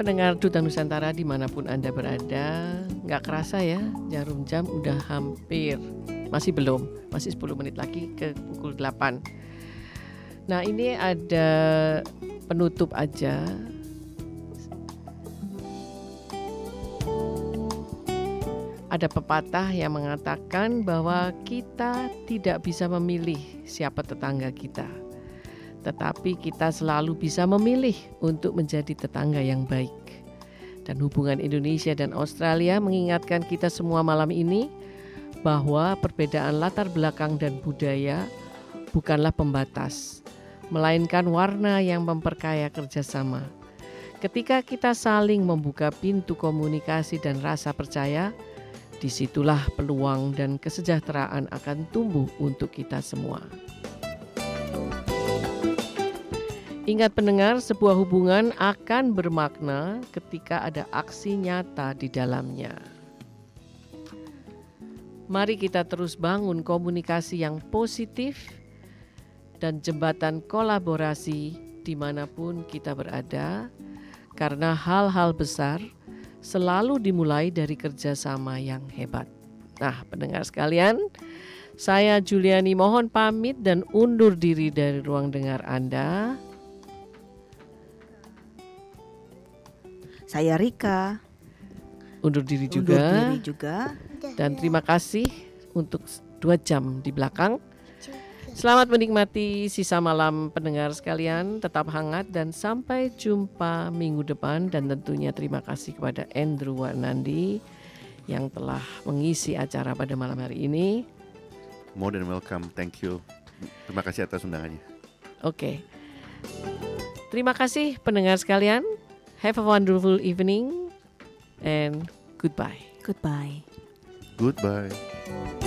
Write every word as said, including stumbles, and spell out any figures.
Pendengar Duta Nusantara dimanapun Anda berada, nggak kerasa ya, jarum jam udah hampir, masih belum, masih sepuluh menit lagi ke pukul delapan. Nah ini ada penutup aja. Ada pepatah yang mengatakan bahwa kita tidak bisa memilih siapa tetangga kita, tetapi kita selalu bisa memilih untuk menjadi tetangga yang baik. Dan hubungan Indonesia dan Australia mengingatkan kita semua malam ini bahwa perbedaan latar belakang dan budaya bukanlah pembatas, melainkan warna yang memperkaya kerjasama. Ketika kita saling membuka pintu komunikasi dan rasa percaya, disitulah peluang dan kesejahteraan akan tumbuh untuk kita semua. Ingat pendengar, sebuah hubungan akan bermakna ketika ada aksi nyata di dalamnya. Mari kita terus bangun komunikasi yang positif dan jembatan kolaborasi dimanapun kita berada, karena hal-hal besar selalu dimulai dari kerjasama yang hebat. Nah, pendengar sekalian, saya Juliani mohon pamit dan undur diri dari ruang dengar Anda. Saya Rika, undur diri undur juga. diri juga. Dan terima kasih untuk dua jam di belakang. Selamat menikmati sisa malam pendengar sekalian, tetap hangat dan sampai jumpa minggu depan. Dan tentunya terima kasih kepada Andrew Warnandi yang telah mengisi acara pada malam hari ini. More than welcome, thank you. Terima kasih atas undangannya. Oke, terima kasih pendengar sekalian. Have a wonderful evening and goodbye. Goodbye. Goodbye.